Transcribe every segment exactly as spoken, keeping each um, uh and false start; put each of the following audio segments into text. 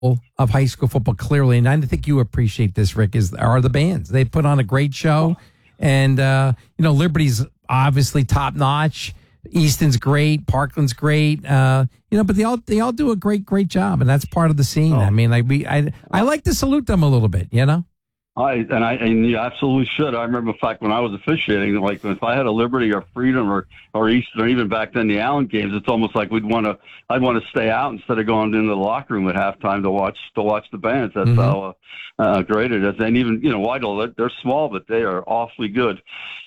of high school football, clearly, and I think you appreciate this, Rick, is are the bands. They put on a great show, and uh, you know, Liberty's obviously top notch. Easton's great, Parkland's great, uh, you know, but they all they all do a great great job, and that's part of the scene. Oh. I mean, I we I I like to salute them a little bit, you know. I and I and you absolutely should. I remember, in fact, when I was officiating, like if I had a Liberty or Freedom or or Eastern, or even back then the Allen games, it's almost like we'd want to. I'd want to stay out instead of going into the locker room at halftime to watch to watch the bands. That's Mm-hmm. how uh, uh, great it is. And even you know, Whitehall, they're, they're small, but they are awfully good.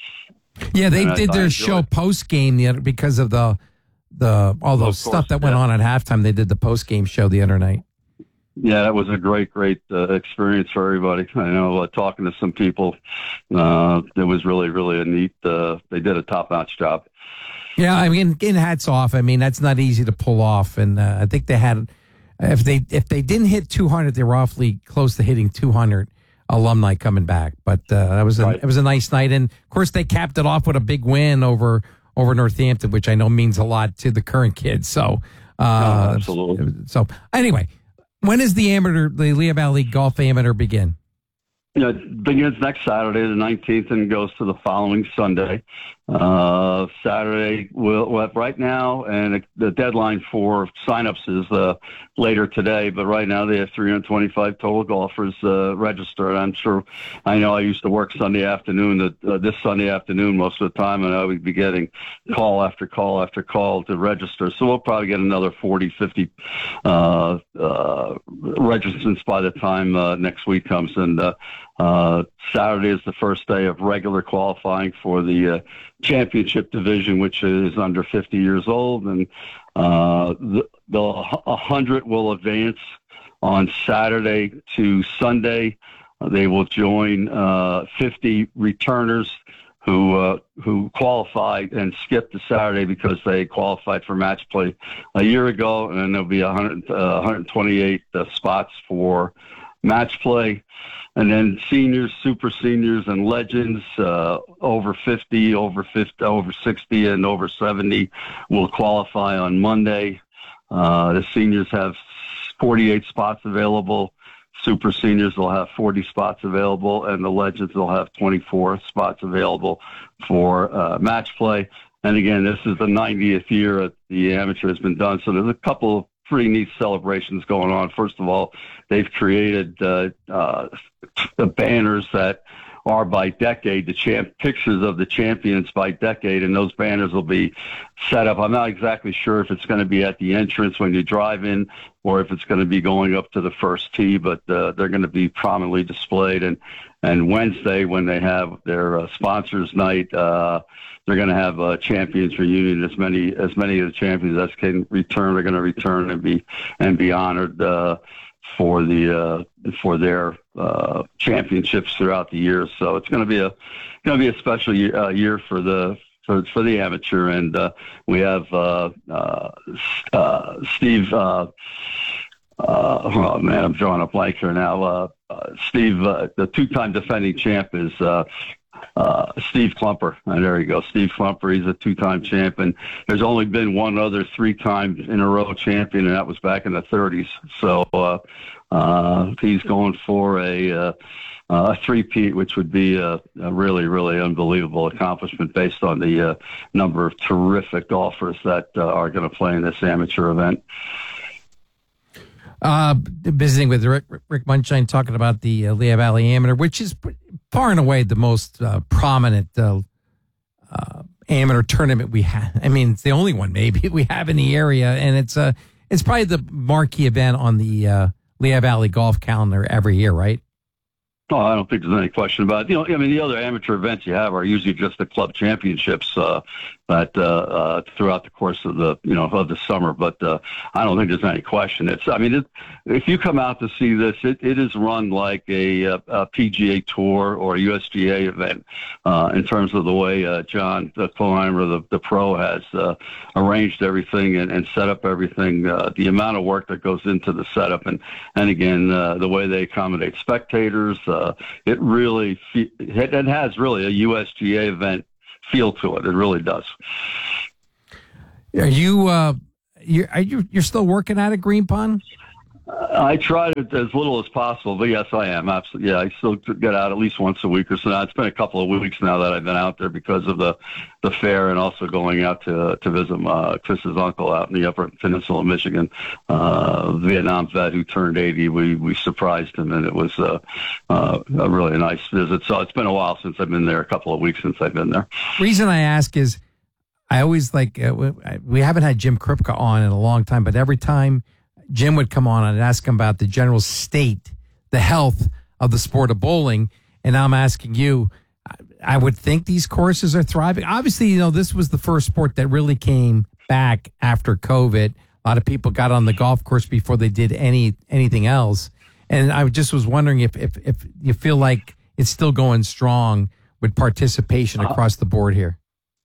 Yeah, they And did I- I their enjoy show it. post game the other because of the the all those Of stuff course, that went yeah. on at halftime. They did the post game show the other night. Yeah, that was a great, great uh, experience for everybody. I know uh, talking to some people, uh, it was really, really a neat. Uh, they did a top-notch job. Yeah, I mean, getting hats off. I mean, that's not easy to pull off, and uh, I think they had if they if they didn't hit two hundred, they were awfully close to hitting two hundred alumni coming back. But uh, that was a, Right. it was a nice night, and of course they capped it off with a big win over over Northampton, which I know means a lot to the current kids. So, uh, Oh, absolutely. So anyway, when is the amateur, the Lehigh Valley Golf Amateur begin? You know, it begins next Saturday, the nineteenth, and goes to the following Sunday. Uh, Saturday, we'll, we'll have right now, and the deadline for signups is uh, later today, but right now they have three hundred twenty-five total golfers uh, registered. I'm sure, I know I used to work Sunday afternoon, that, uh, this Sunday afternoon most of the time, and I would be getting call after call after call to register. So we'll probably get another forty, fifty uh, uh, registrants by the time uh, next week comes. And uh, uh, Saturday is the first day of regular qualifying for the uh, championship division, which is under fifty years old, and uh, the, the one hundred will advance on Saturday to Sunday. Uh, they will join uh, fifty returners who uh, who qualified and skipped the Saturday because they qualified for match play a year ago, and there'll be one hundred, uh, one hundred twenty-eight uh, spots for match play. And then seniors, super seniors, and legends uh, over fifty, over fifty, over sixty, and over seventy will qualify on Monday. Uh, the seniors have forty-eight spots available. Super seniors will have forty spots available, and the legends will have twenty-four spots available for uh, match play. And again, this is the ninetieth year that the amateur has been done, so there's a couple of pretty neat celebrations going on. First of all, they've created uh, uh, the banners that are by decade, the champ pictures of the champions by decade, and those banners will be set up. I'm not exactly sure if it's going to be at the entrance when you drive in or if it's going to be going up to the first tee, but uh, they're going to be prominently displayed. And, and Wednesday, when they have their uh, sponsors night, uh, they're going to have a champions reunion. As many as many of the champions as can return, they're going to return and be and be honored uh, for the uh, for their uh, championships throughout the year. So it's going to be a going to be a special year, uh, year for the for for the amateur. And uh, we have uh, uh, uh, Steve. Uh, uh, oh man, I'm drawing a blank here now. Uh, uh, Steve, uh, the two-time defending champ, is. Uh, Uh, Steve Klumper. And there you go. Steve Klumper. He's a two-time champion. There's only been one other three-time in a row champion, and that was back in the thirties. So uh, uh, he's going for a, uh, a three-peat, which would be a, a really, really unbelievable accomplishment based on the uh, number of terrific golfers that uh, are going to play in this amateur event. Uh, visiting with Rick, Rick Munshine, talking about the uh, Lehigh Valley Amateur, which is far and away the most uh, prominent uh, uh, amateur tournament we have. I mean, it's the only one maybe we have in the area, and it's uh, it's probably the marquee event on the uh, Lehigh Valley golf calendar every year, right? Oh, I don't think there's any question about it. You know, I mean, the other amateur events you have are usually just the club championships uh, that uh, uh, throughout the course of the, you know, of the summer. But uh, I don't think there's any question. It's, I mean, it, if you come out to see this, it, it is run like a, a, a P G A Tour or a U S G A event uh, in terms of the way uh, John Kleinheimer, the, the pro, has uh, arranged everything and, and set up everything. Uh, the amount of work that goes into the setup, and and again, uh, the way they accommodate spectators. Uh, it really, it, it has really a U S G A event feel to it. It really does. Are you, uh, you are you, you're still working out at Green Pond? I try to as little as possible, but yes, I am absolutely. Yeah, I still get out at least once a week or so. Now it's been a couple of weeks now that I've been out there because of the the fair and also going out to to visit uh, Chris's uncle out in the Upper Peninsula of Michigan, uh, Vietnam vet who turned eighty. We we surprised him, and it was uh, uh, a really nice visit. So it's been a while since I've been there. A couple of weeks since I've been there. Reason I ask is, I always like uh, we haven't had Jim Kripke on in a long time, but every time Jim would come on and ask him about the general state, the health of the sport of bowling. And I'm asking you, I would think these courses are thriving. Obviously, you know, this was the first sport that really came back after COVID. A lot of people got on the golf course before they did any anything else. And I just was wondering if, if, if you feel like it's still going strong with participation across the board here.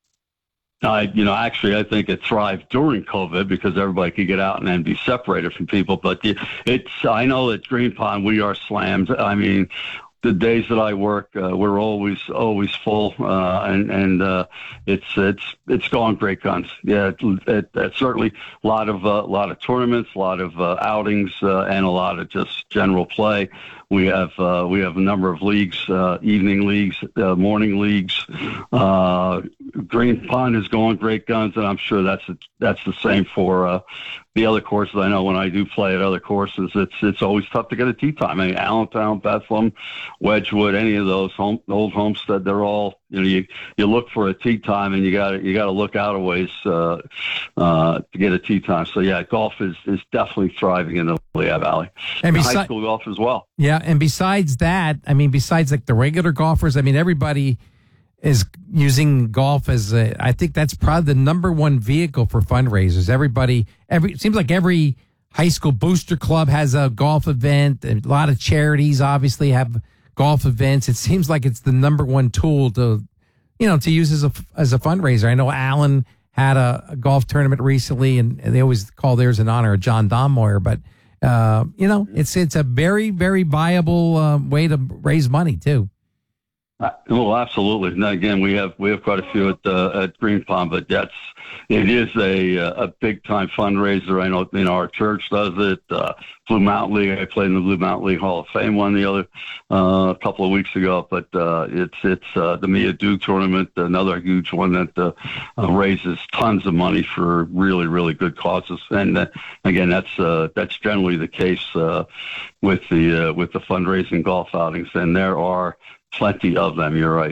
I, you know, actually, I think it thrived during COVID because everybody could get out and then be separated from people. But it's, I know at Green Pond, we are slammed. I mean, the days that I work, uh, we're always, always full. Uh, and, and, uh, it's, it's, it's going great guns. Yeah. It, it, it's certainly a lot of, a uh, lot of tournaments, a lot of, uh, outings, uh, and a lot of just general play. We have uh, we have a number of leagues, uh, evening leagues, uh, morning leagues. Uh, Green Pond is going great guns, and I'm sure that's a, that's the same for uh, the other courses. I know when I do play at other courses, it's it's always tough to get a tee time. I mean, Allentown, Bethlehem, Wedgwood, any of those home, old Homestead, they're all, you know, you, you look for a tee time, and you got you got to look out a ways uh, uh, to get a tee time. So yeah, golf is, is definitely thriving in the Lehigh Valley, and besi- high school golf as well. Yeah, and besides that, I mean, besides like the regular golfers, I mean, everybody is using golf as a, I think that's probably the number one vehicle for fundraisers. Everybody, every it seems like every high school booster club has a golf event. A lot of charities obviously have golf events. It seems like it's the number one tool to, you know, to use as a as a fundraiser. I know Allen had a, a golf tournament recently, and they always call theirs in honor of John Donmoyer. But uh, you know, it's it's a very very viable uh, way to raise money too. Uh, well, absolutely. Now, again, we have we have quite a few at uh, at Green Pond, but that's it is a a big time fundraiser. I know, you know, our church does it. Uh, Blue Mountain League. I played in the Blue Mountain League Hall of Fame one the other uh, a couple of weeks ago. But uh, it's it's uh, the Mia Dew tournament, another huge one that uh, uh, raises tons of money for really really good causes. And uh, again, that's uh, that's generally the case uh, with the uh, with the fundraising golf outings, and there are plenty of them. You're right.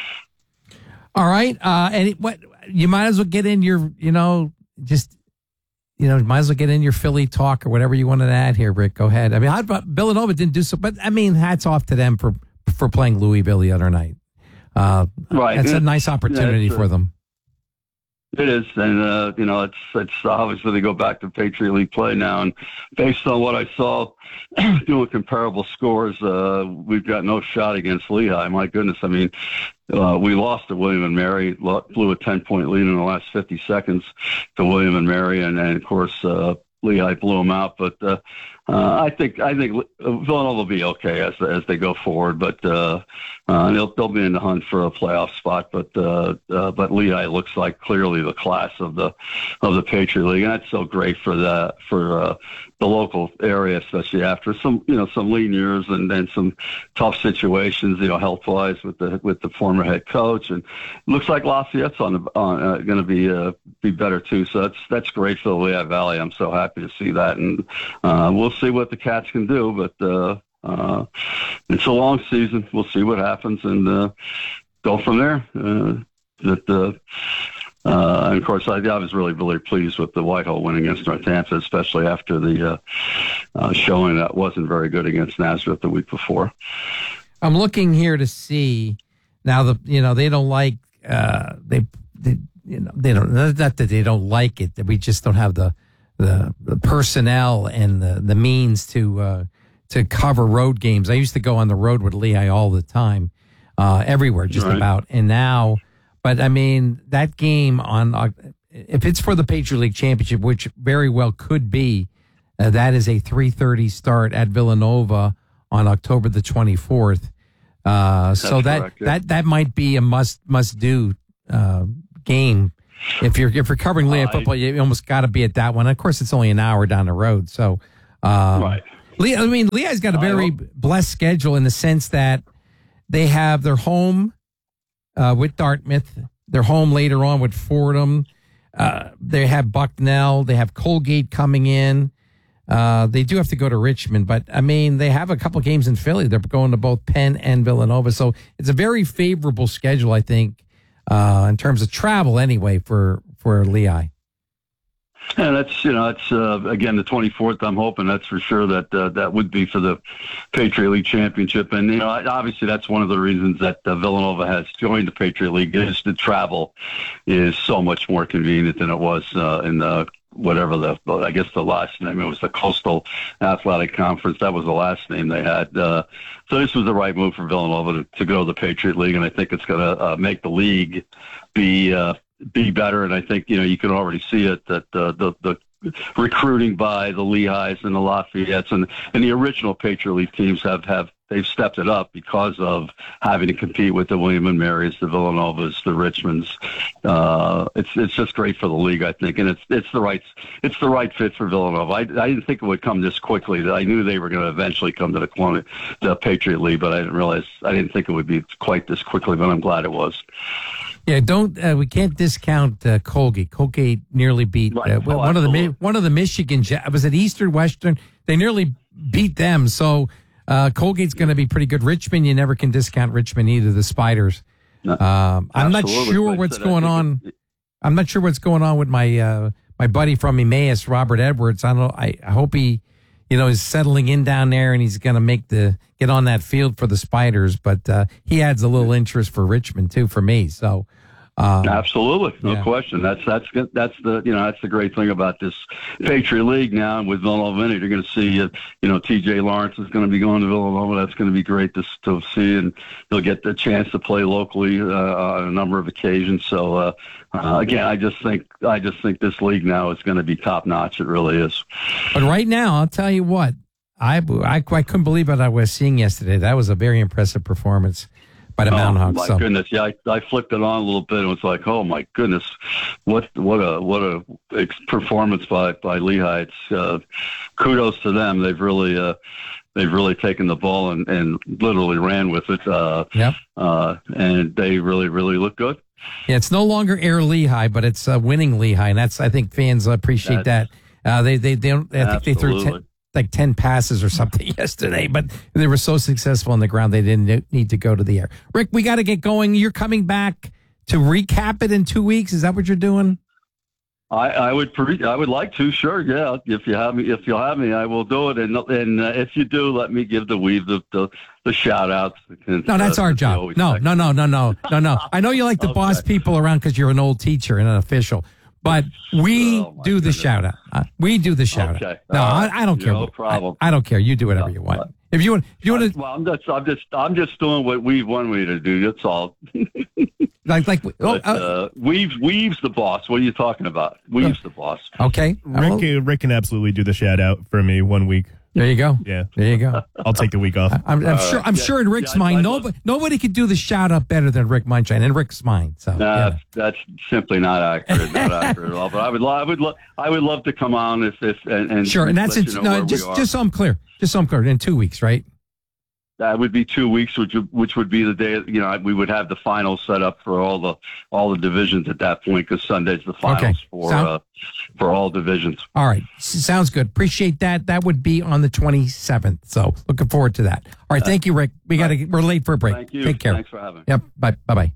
All right. Uh, and it, what you might as well get in your, you know, just, you know, might as well get in your Philly talk or whatever you wanted to add here, Rick. Go ahead. I mean, how about Villanova didn't do so, but I mean, hats off to them for, for playing Louisville the other night. Uh, right. It's a nice opportunity yeah, for them. It is, and uh, you know, it's it's obviously they go back to Patriot League play now, and based on what I saw, doing comparable scores, uh, we've got no shot against Lehigh. My goodness, I mean, uh, we lost to William and Mary, blew a ten point lead in the last fifty seconds to William and Mary, and, and of course uh, Lehigh blew them out. But uh, uh, I think I think Villanova will be okay as as they go forward, but uh, uh, they'll they'll be in the hunt for a playoff spot. But uh, uh, but Lehigh looks like clearly the class of the of the Patriot League, and that's so great for the for uh, the local area, especially after some you know some lean years and then some tough situations, you know, health wise with the with the former head coach, and it looks like Lafayette's on the on uh, going to be uh, be better too. So that's that's great for the Lehigh Valley. I'm so happy to see that, and uh, we'll see what the Cats can do, but uh, uh, it's a long season. We'll see what happens and uh, go from there. Uh, that uh, uh, and of course, I, I was really, really pleased with the Whitehall win against Northampton, especially after the uh, uh, showing that wasn't very good against Nazareth the week before. I'm looking here to see now. The you know they don't like uh, they, they you know they don't not that they don't like it. That we just don't have the. The, the personnel and the, the means to uh, to cover road games. I used to go on the road with Lehigh all the time, uh, everywhere, just right. about. And now, but I mean, that game on, uh, if it's for the Patriot League Championship, which very well could be, uh, that is a three thirty start at Villanova on October the twenty-fourth. Uh, so that, correct, yeah. that that might be a must must do uh, game. If you're if you're covering Lehigh football, you almost got to be at that one. Of course, it's only an hour down the road, so Um, right. Le- I mean, Lehigh's got a very blessed schedule in the sense that they have their home uh, with Dartmouth, their home later on with Fordham. Uh, they have Bucknell. They have Colgate coming in. Uh, they do have to go to Richmond, but I mean, they have a couple games in Philly. They're going to both Penn and Villanova. So it's a very favorable schedule, I think, uh, in terms of travel anyway for, for Lehigh. And that's, you know, that's, uh, again, the twenty-fourth, I'm hoping that's for sure that uh, that would be for the Patriot League Championship. And, you know, obviously that's one of the reasons that uh, Villanova has joined the Patriot League is the travel is so much more convenient than it was uh, in the whatever the, I guess the last name, it was the Coastal Athletic Conference. That was the last name they had. Uh, so this was the right move for Villanova to, to go to the Patriot League, and I think it's going to uh, make the league be uh, be better. And I think, you know, you can already see it that uh, the the recruiting by the Lehighs and the Lafayettes and, and the original Patriot League teams have, have they've stepped it up because of having to compete with the William and Marys, the Villanovas, the Richmonds. Uh, it's it's just great for the league, I think, and it's it's the right it's the right fit for Villanova. I, I didn't think it would come this quickly. I knew they were going to eventually come to the Columbia, the Patriot League, but I didn't realize I didn't think it would be quite this quickly. But I'm glad it was. Yeah, don't uh, we can't discount uh, Colgate. Colgate nearly beat right. uh, oh, one of the absolutely. one of the Michigan. Was it Eastern Western? They nearly beat them. So uh, Colgate's going to be pretty good. Richmond, you never can discount Richmond either. The Spiders. No, um, I'm not sure what's going on. It, I'm not sure what's going on with my uh, my buddy from Emmaus, Robert Edwards. I don't know. I, I hope he, you know, is settling in down there and he's going to make the get on that field for the Spiders. But uh, he adds a little interest for Richmond too for me. So. Um, Absolutely, no yeah. question. That's that's that's the you know that's the great thing about this Patriot League now. With Villanova in it, you're going to see uh, you know T J Lawrence is going to be going to Villanova. That's going to be great to to see, and he'll get the chance to play locally uh, on a number of occasions. So uh, uh, again, I just think I just think this league now is going to be top notch. It really is. But right now, I'll tell you what, I I, I couldn't believe what I was seeing yesterday. That was a very impressive performance by the Mountain Hawks. Oh my so. goodness! Yeah, I, I flipped it on a little bit and was like, "Oh my goodness, what what a what a ex- performance by by Lehigh!" It's uh, kudos to them. They've really uh, they've really taken the ball and, and literally ran with it. Uh, yep. Uh, and they really really look good. Yeah, it's no longer Air Lehigh, but it's uh, winning Lehigh, and that's I think fans appreciate That's, that. Uh, they they they don't. I think absolutely. they threw ten, like ten passes or something yesterday, but they were so successful on the ground they didn't need to go to the air. Rick, we got to get going. You're coming back to recap it in two weeks. Is that what you're doing? I, I would pre- I would like to, sure, yeah. If you have me, if you'll have me, I will do it. And and uh, if you do, let me give the Weave the the, the shout outs. No, that's uh, our job. No, no, no, no, no, no, no. I know you like to okay. boss people around because you're an old teacher and an official. But we oh, do the shout out. Uh, we do the shout okay. out. No, right. I, I don't care. No problem. I, I don't care. You do whatever no, you want. If you want, if you want to. Well, I'm just, I'm just, I'm just doing what Weave wanted me to do. That's all. like, like, oh, but, uh, uh, Weave, Weave's the boss. What are you talking about? Weave's uh, the boss. Okay, Rick, uh, Rick can absolutely do the shout out for me one week. There you go. Yeah, there you go. I'll take the week off. I'm, I'm sure. I'm yeah, sure in Rick's yeah, mind, nobody, nobody could do the shout out better than Rick Munshine in Rick's mind. So nah, yeah. that's, that's simply not accurate. Not accurate at all. But I would, lo- I would, lo- I would love to come on if, if and, and sure. And that's in, you know no, just, just so I'm clear. Just so I'm clear. In two weeks, right? That would be two weeks, which which would be the day. You know, we would have the finals set up for all the all the divisions at that point because Sunday's the finals okay. for Sound- uh, for all divisions. All right, sounds good. Appreciate that. That would be on the twenty-seventh. So looking forward to that. All right, thank you, Rick. We got to. We're late for a break. Thank you. Take care. Thanks for having me. Yep. Bye. Bye. Bye.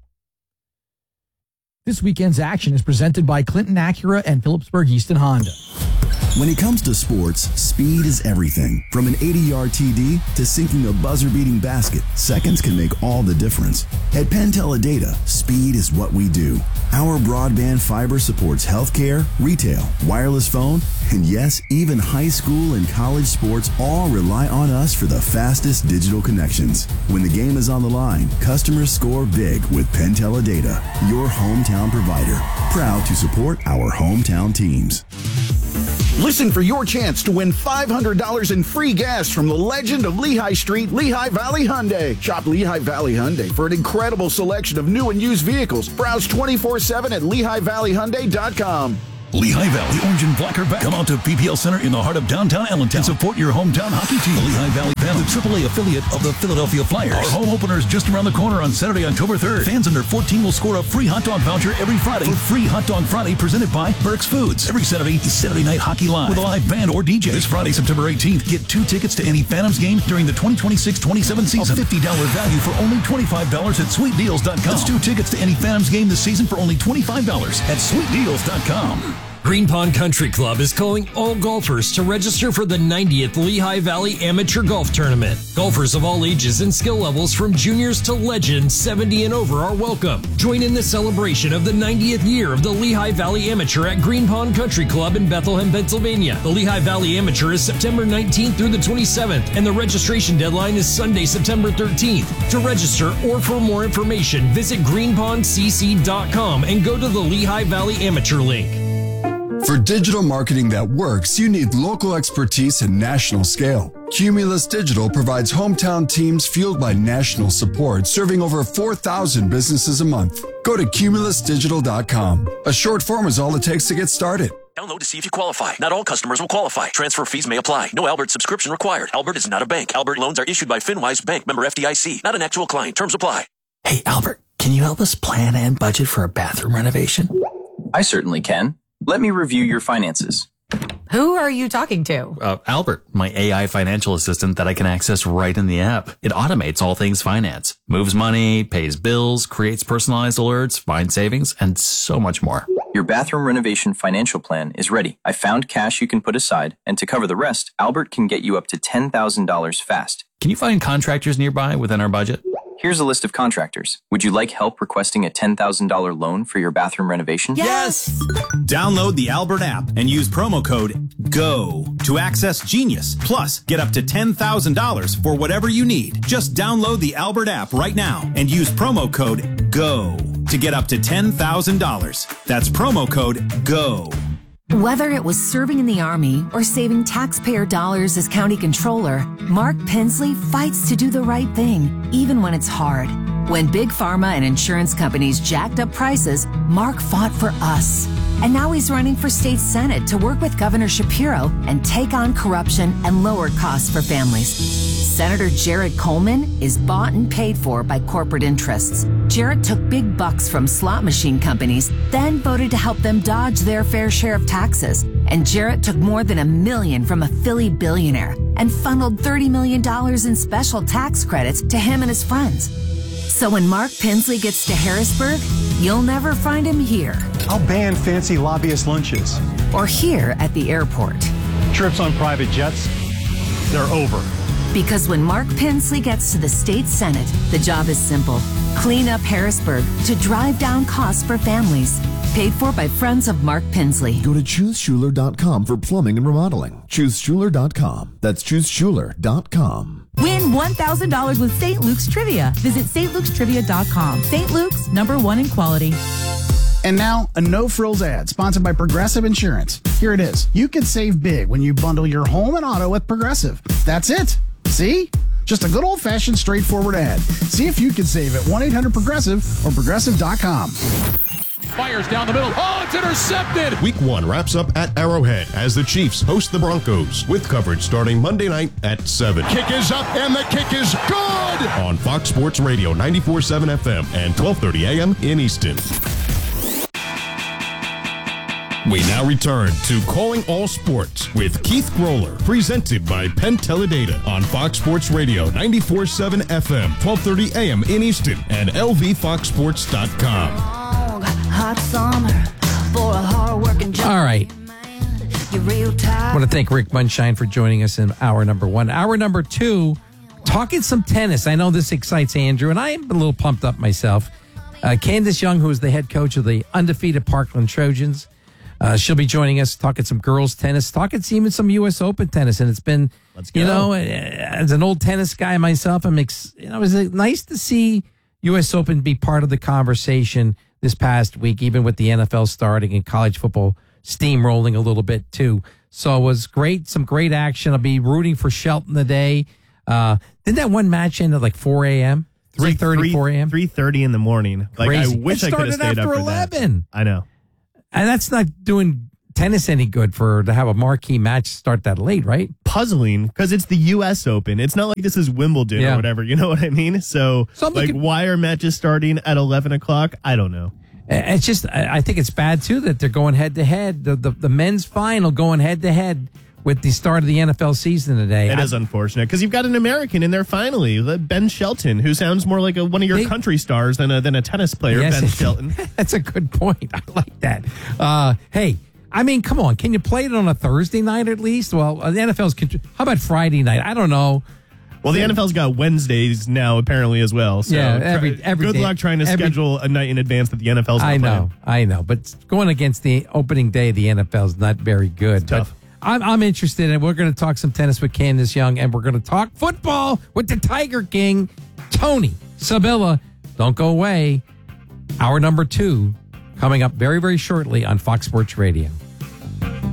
This weekend's action is presented by Clinton Acura and Phillipsburg Easton Honda. When it comes to sports, speed is everything. From an eighty-yard T D to sinking a buzzer-beating basket, seconds can make all the difference. At Penn Teledata, speed is what we do. Our broadband fiber supports healthcare, retail, wireless phone, and yes, even high school and college sports all rely on us for the fastest digital connections. When the game is on the line, customers score big with Penn Teledata, your hometown provider. Proud to support our hometown teams. Listen for your chance to win five hundred dollars in free gas from the legend of Lehigh Street, Lehigh Valley Hyundai. Shop Lehigh Valley Hyundai for an incredible selection of new and used vehicles. Browse twenty-four seven at Lehigh Valley Hyundai dot com. Lehigh Valley, Orange and Black are back. Come out to P P L Center in the heart of downtown Allentown and support your hometown hockey team. The Lehigh Valley Panthers, the triple A affiliate of the Philadelphia Flyers. Our home opener is just around the corner on Saturday, October third. Fans under fourteen will score a free hot dog voucher every Friday for Free Hot Dog Friday presented by Burke's Foods. Every Saturday is Saturday Night Hockey Live with a live band or D J. This Friday, September eighteenth, get two tickets to any Phantoms game during the twenty twenty-six twenty-seven season. A fifty dollars value for only twenty-five dollars at sweet deals dot com. That's two tickets to any Phantoms game this season for only twenty-five dollars at sweet deals dot com. Green Pond Country Club is calling all golfers to register for the ninetieth Lehigh Valley Amateur Golf Tournament. Golfers of all ages and skill levels from juniors to legends seventy and over are welcome. Join in the celebration of the ninetieth year of the Lehigh Valley Amateur at Green Pond Country Club in Bethlehem, Pennsylvania. The Lehigh Valley Amateur is September nineteenth through the twenty-seventh, and the registration deadline is Sunday, September thirteenth. To register or for more information, visit green pond c c dot com and go to the Lehigh Valley Amateur link. For digital marketing that works, you need local expertise and national scale. Cumulus Digital provides hometown teams fueled by national support, serving over four thousand businesses a month. Go to cumulus digital dot com. A short form is all it takes to get started. Download to see if you qualify. Not all customers will qualify. Transfer fees may apply. No Albert subscription required. Albert is not a bank. Albert loans are issued by FinWise Bank, member F D I C. Not an actual client. Terms apply. Hey, Albert, can you help us plan and budget for a bathroom renovation? I certainly can. Let me review your finances. Who are you talking to? Uh, Albert, my A I financial assistant that I can access right in the app. It automates all things finance, moves money, pays bills, creates personalized alerts, finds savings, and so much more. Your bathroom renovation financial plan is ready. I found cash you can put aside, and to cover the rest, Albert can get you up to ten thousand dollars fast. Can you find contractors nearby within our budget? Here's a list of contractors. Would you like help requesting a ten thousand dollars loan for your bathroom renovation? Yes! Download the Albert app and use promo code GO to access Genius. Plus, get up to ten thousand dollars for whatever you need. Just download the Albert app right now and use promo code GO to get up to ten thousand dollars. That's promo code GO. Whether it was serving in the Army or saving taxpayer dollars as county controller, Mark Pensley fights to do the right thing, even when it's hard. When big pharma and insurance companies jacked up prices, Mark fought for us. And now he's running for state senate to work with Governor Shapiro and take on corruption and lower costs for families. Senator Jared Coleman is bought and paid for by corporate interests. Jared took big bucks from slot machine companies, then voted to help them dodge their fair share of taxes. And Jared took more than a million from a Philly billionaire and funneled thirty million dollars in special tax credits to him and his friends. So when Mark Pensley gets to Harrisburg, you'll never find him here. I'll ban fancy lobbyist lunches. Or here at the airport. Trips on private jets, they're over. Because when Mark Pensley gets to the state senate, the job is simple. Clean up Harrisburg to drive down costs for families. Paid for by friends of Mark Pensley. Go to choose schuler dot com for plumbing and remodeling. choose schuler dot com. That's choose schuler dot com. Win one thousand dollars with Saint Luke's Trivia. Visit Saint Luke's Trivia dot com. Saint Luke's, number one in quality. And now, a no-frills ad sponsored by Progressive Insurance. Here it is. You can save big when you bundle your home and auto with Progressive. That's it. See? Just a good old-fashioned straightforward ad. See if you can save at one eight hundred progressive or progressive dot com. Fires down the middle. Oh, it's intercepted. Week one wraps up at Arrowhead as the Chiefs host the Broncos with coverage starting Monday night at seven. Kick is up and the kick is good. On Fox Sports Radio ninety-four point seven F M and twelve thirty A M in Easton. We now return to Calling All Sports with Keith Groller, presented by Penn Teledata on Fox Sports Radio ninety-four point seven F M, twelve thirty A M in Easton and L V fox sports dot com. Hot summer for a hard-working job. All right. I want to thank Rick Munshine for joining us in hour number one. Hour number two, talking some tennis. I know this excites Andrew, and I'm a little pumped up myself. Uh, Candace Young, who is the head coach of the undefeated Parkland Trojans, Uh, she'll be joining us, talking some girls tennis, talking even some U S Open tennis. And it's been, you know, as an old tennis guy myself, I'm ex- you know, it was nice to see U S Open be part of the conversation this past week, even with the N F L starting and college football steamrolling a little bit too. So it was great, some great action. I'll be rooting for Shelton today. Uh, didn't that one match end at like four a.m.? three thirty, four a.m.? three thirty in the morning. Like, Crazy. I wish it I could have started stayed after up for eleven. that. I know. And that's not doing tennis any good for to have a marquee match start that late, right? Puzzling because it's the U S Open. It's not like this is Wimbledon Yeah. or whatever. You know what I mean? So, So I'm like, looking- why are matches starting at eleven o'clock? I don't know. It's just, I I think it's bad too that they're going head to head. The the the men's final going head to head with the start of the N F L season today. It I- is unfortunate because you've got an American in there finally, Ben Shelton, who sounds more like a, one of your They- country stars than a, than a tennis player, Yes, Ben it's- Shelton. That's a good point. I like that. Uh, hey, I mean, come on. Can you play it on a Thursday night at least? Well, uh, the N F L's. Contr- How about Friday night? I don't know. Well, the N F L's got Wednesdays now apparently as well. So Yeah, every- try- every good day- luck trying to every- schedule a night in advance that the N F L's not I know, playing. I know, but going against the opening day of the N F L is not very good. It's tough. But I'm, I'm interested, and we're going to talk some tennis with Candace Young, and we're going to talk football with the Tiger King, Tony Sabilla. Don't go away. Hour number two coming up very, very shortly on Fox Sports Radio.